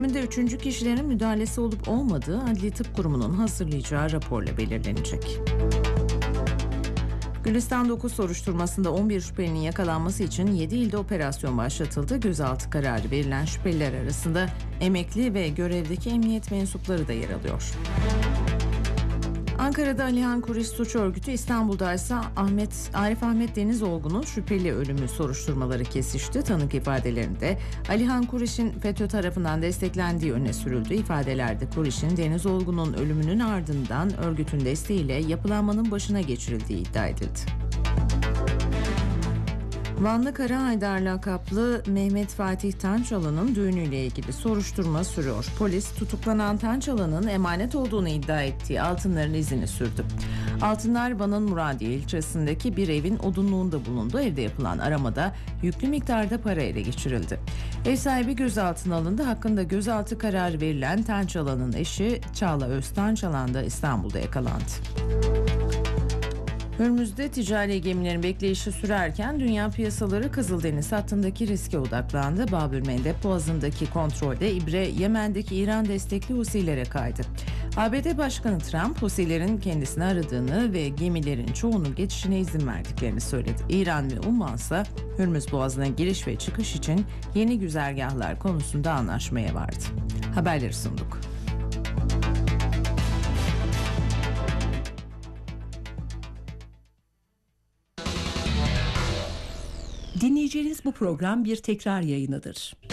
Üçüncü kişilerin müdahalesi olup olmadığı Adli Tıp Kurumu'nun hazırlayacağı raporla belirlenecek. Gülistan 9 soruşturmasında 11 şüphelinin yakalanması için 7 ilde operasyon başlatıldı. Gözaltı kararı verilen şüpheliler arasında emekli ve görevdeki emniyet mensupları da yer alıyor. Ankara'da Alihan Kuriş Suç Örgütü, İstanbul'da ise Arif Ahmet Denizoğlu'nun şüpheli ölümü soruşturmaları kesişti. Tanık ifadelerinde Alihan Kuriş'in FETÖ tarafından desteklendiği öne sürüldü. İfadelerde Kuriş'in Denizoğlu'nun ölümünün ardından örgütün desteğiyle yapılanmanın başına geçirildiği iddia edildi. Vanlı Kara Haydar lakaplı Mehmet Fatih Tançalı'nın düğünüyle ilgili soruşturma sürüyor. Polis tutuklanan Tançalı'nın emanet olduğunu iddia ettiği altınların izini sürdü. Altınlar Van'ın Muradiye ilçesindeki bir evin odunluğunda bulundu. Evde yapılan aramada yüklü miktarda para ele geçirildi. Ev sahibi gözaltına alındı. Hakkında gözaltı kararı verilen Tançalı'nın eşi Çağla Öztançalan da İstanbul'da yakalandı. Hürmüz'de ticari gemilerin bekleyişi sürerken dünya piyasaları Kızıldeniz hattındaki riske odaklandı. Bab-ül-Mandeb Boğazı'ndaki kontrolde ibre Yemen'deki İran destekli Husilere kaydı. ABD Başkanı Trump, Husilerin kendisini aradığını ve gemilerin çoğunun geçişine izin verdiklerini söyledi. İran ve Umman ise Hürmüz Boğazı'na giriş ve çıkış için yeni güzergahlar konusunda anlaşmaya vardı. Haberleri sunduk. Dinleyeceğiniz bu program bir tekrar yayınıdır.